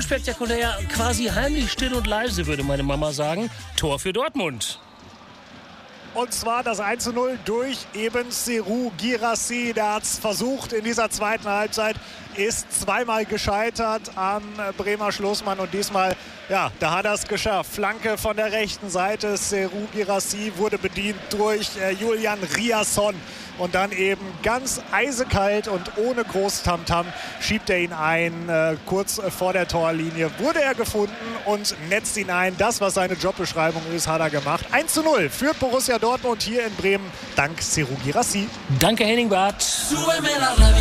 unspektakulär, quasi heimlich, still und leise, würde meine Mama sagen. Tor für Dortmund. Und zwar das 1:0 durch eben Serhou Guirassy. Der hat es versucht in dieser zweiten Halbzeit, ist zweimal gescheitert am Bremer Schlussmann. Und diesmal, ja, da hat er es geschafft. Flanke von der rechten Seite. Serhou Guirassy wurde bedient durch Julian Riasson. Und dann eben ganz eisekalt und ohne groß Tamtam schiebt er ihn ein. Kurz vor der Torlinie wurde er gefunden und netzt ihn ein. Das, was seine Jobbeschreibung ist, hat er gemacht. 1:0 führt Borussia Dortmund hier in Bremen dank Serhou Guirassy. Danke, Henning Barth.